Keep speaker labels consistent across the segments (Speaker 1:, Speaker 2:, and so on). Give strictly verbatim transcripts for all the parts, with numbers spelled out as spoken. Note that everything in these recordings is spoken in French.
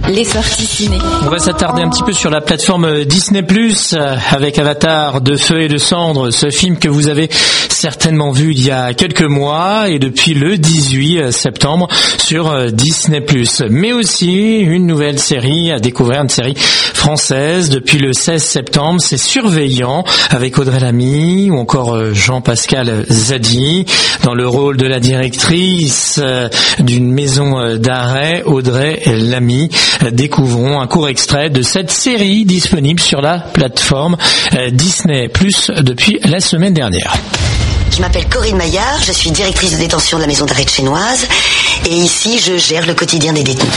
Speaker 1: Les sorties ciné.
Speaker 2: On va s'attarder un petit peu sur la plateforme Disney plus, avec Avatar de feu et de cendres, ce film que vous avez certainement vu il y a quelques mois et depuis le dix-huit septembre sur Disney plus. Mais aussi une nouvelle série à découvrir, une série française depuis le seize septembre, c'est Surveillant avec Audrey Lamy ou encore Jean-Pascal Zadi dans le rôle de la directrice d'une maison d'arrêt, Audrey Lamy. Découvrons un court extrait de cette série disponible sur la plateforme Disney plus depuis la semaine dernière.
Speaker 3: Je m'appelle Corinne Maillard, je suis directrice de détention de la maison d'arrêt de Chénoise et ici je gère le quotidien des détenus.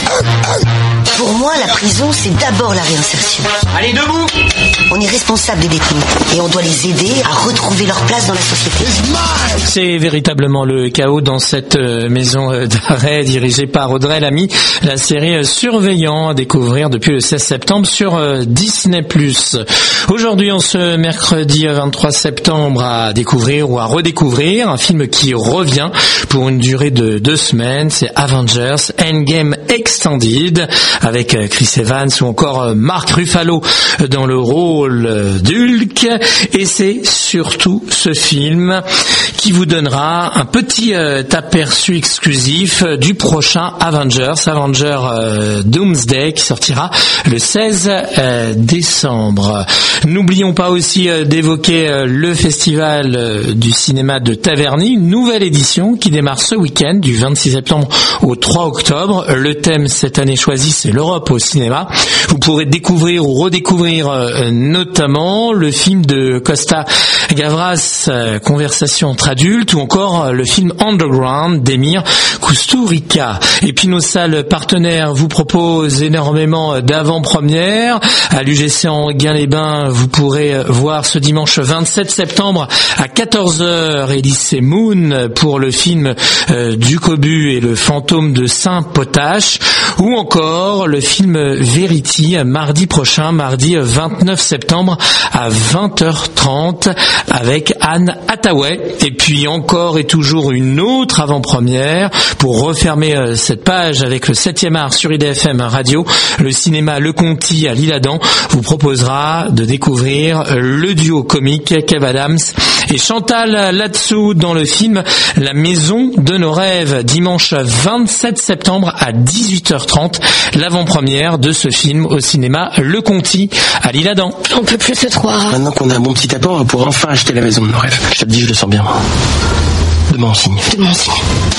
Speaker 3: Pour moi, la prison, c'est d'abord la réinsertion.
Speaker 4: Allez, debout!
Speaker 3: On est responsable des détenus et on doit les aider à retrouver leur place dans la société.
Speaker 2: C'est véritablement le chaos dans cette maison d'arrêt dirigée par Audrey Lamy. La série Surveillant à découvrir depuis le seize septembre sur Disney plus. Aujourd'hui, en ce mercredi vingt-trois septembre, à découvrir ou à redécouvrir un film qui revient pour une durée de deux semaines. C'est Avengers Endgame Extended avec Chris Evans ou encore Mark Ruffalo dans le rôle d'Hulk. Et c'est surtout ce film qui vous donnera un petit euh, aperçu exclusif du prochain Avengers, Avengers euh, Doomsday, qui sortira le seize décembre. N'oublions pas aussi euh, d'évoquer euh, le festival euh, du cinéma de Taverny, une nouvelle édition qui démarre ce week-end du vingt-six septembre au trois octobre. Le thème cette année choisi, c'est l'Europe au cinéma. Vous pourrez découvrir ou redécouvrir euh, notamment le film de Costa Gavras, euh, Conversation entre adultes, ou encore euh, le film Underground d'Emir Kusturica. Et puis nos salles partenaires vous proposent énormément d'avant-premières. À l'U G C Enghien-les-Bains, vous pourrez voir ce dimanche vingt-sept septembre à quatorze heures Elise Moon pour le film euh, du Cobu et le fantôme de Saint-Potache, ou encore le film Verity mardi prochain, mardi vingt-neuf septembre à vingt heures trente avec Anne Hathaway. Et puis encore et toujours une autre avant-première pour refermer euh, cette page avec le septième art sur I D F M Radio. Le cinéma Le Conti à l'Isle-Adam vous proposera de découvrir le duo comique Kev Adams et Chantal Latsou dans le film La Maison de nos rêves, dimanche vingt-sept septembre à dix-huit heures trente, l'avant-première de ce film au cinéma Le Conti à l'Isle-Adam.
Speaker 1: On peut plus se croire.
Speaker 4: Maintenant qu'on a un bon petit apport, on va pouvoir enfin acheter la maison de nos rêves. Je te le dis, je le sens bien. Demain on signe.
Speaker 1: Demain on signe.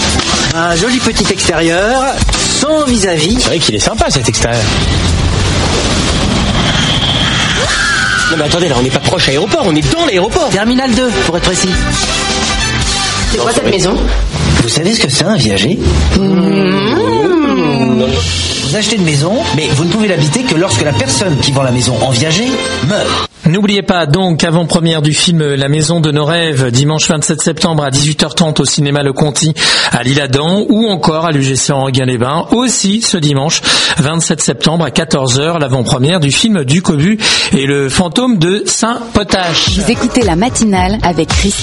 Speaker 5: Un joli petit extérieur, sans vis-à-vis.
Speaker 4: C'est vrai qu'il est sympa cet extérieur. Non mais attendez, là on n'est pas proche à l'aéroport, on est dans l'aéroport.
Speaker 5: Terminal deux, pour être précis.
Speaker 1: C'est quoi cette maison?
Speaker 5: Vous savez ce que c'est un viager?
Speaker 1: Mmh.
Speaker 5: Vous achetez une maison, mais vous ne pouvez l'habiter que lorsque la personne qui vend la maison en viager meurt.
Speaker 2: N'oubliez pas donc avant-première du film La Maison de nos rêves, dimanche vingt-sept septembre à dix-huit heures trente au cinéma Le Conti à l'Isle-Adam, ou encore à l'U G C Enghien-les-Bains, aussi ce dimanche vingt-sept septembre à quatorze heures, l'avant-première du film du Cobu et le fantôme de Saint-Potache.
Speaker 1: Vous écoutez la matinale avec Chris